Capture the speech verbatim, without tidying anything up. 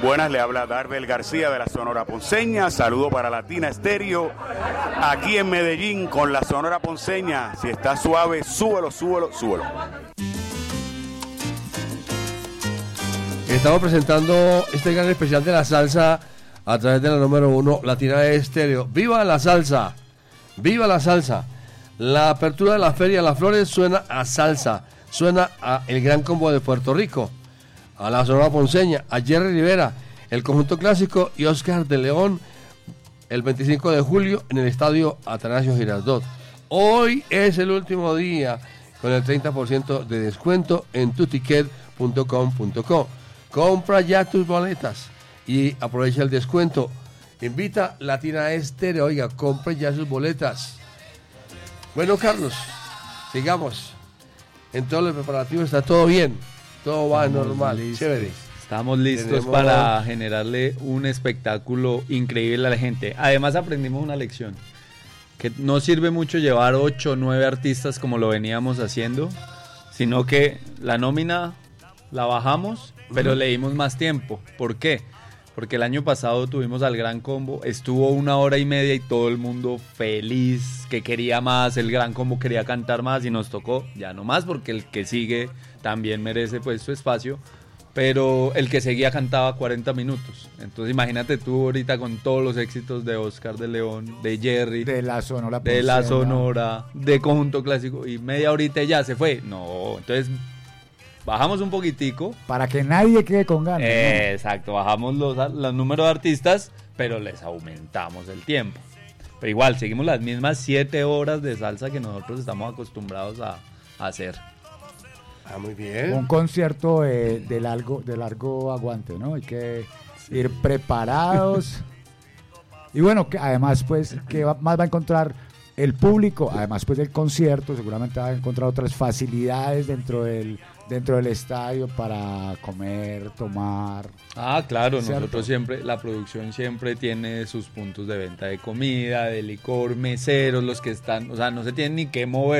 Buenas, le habla Darbel García de la Sonora Ponceña. Saludo para Latina Estéreo, aquí en Medellín con la Sonora Ponceña. Si está suave, súbelo, súbelo, súbelo. Estamos presentando este gran especial de la salsa a través de la número uno, Latina Estéreo. ¡Viva la salsa! ¡Viva la salsa! La apertura de la Feria Las Flores suena a salsa, suena a el Gran Combo de Puerto Rico, a la Sonora Ponceña, a Jerry Rivera, el Conjunto Clásico y Oscar de León el veinticinco de julio en el Estadio Atanasio Girardot. Hoy es el último día con el treinta por ciento de descuento en tu ticket punto com punto co. Compra ya tus boletas y aprovecha el descuento. Invita Latina Estéreo, oiga, compre ya sus boletas. Bueno, Carlos, sigamos. En todos los preparativos está todo bien. Todo va Estamos normal, listos. Chévere. Estamos listos Tenemos... para generarle un espectáculo increíble a la gente. Además aprendimos una lección, que no sirve mucho llevar ocho o nueve artistas como lo veníamos haciendo, sino que la nómina la bajamos, pero uh-huh. le dimos más tiempo. ¿Por qué? Porque el año pasado tuvimos al Gran Combo, estuvo una hora y media y todo el mundo feliz, que quería más, el Gran Combo quería cantar más y nos tocó ya no más, porque el que sigue también merece pues su espacio, pero el que seguía cantaba cuarenta minutos. Entonces imagínate tú ahorita con todos los éxitos de Oscar de León, de Jerry, de la Sonora, de la Sonora, de Conjunto Clásico, y media horita ya se fue. No, entonces bajamos un poquitico. Para que nadie quede con ganas. Eh, ¿no? Exacto, bajamos los, los números de artistas, pero les aumentamos el tiempo. Pero igual, seguimos las mismas siete horas de salsa que nosotros estamos acostumbrados a, a hacer. Ah, muy bien. Un concierto eh, de, largo, de largo aguante, ¿no? Hay que sí. ir preparados. Y bueno, que además, pues, ¿qué va, más va a encontrar el público? Además, pues, del concierto, seguramente va a encontrar otras facilidades dentro del... dentro del estadio para comer, tomar. Ah, claro, ¿cierto? Nosotros siempre, la producción siempre tiene sus puntos de venta de comida, de licor, meseros, los que están, o sea, no se tienen ni que mover.